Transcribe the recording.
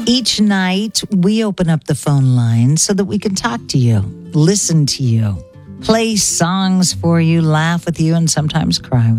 Each night, we open up the phone line so that we can talk to you, listen to you, play songs for you, laugh with you, and sometimes cry with you.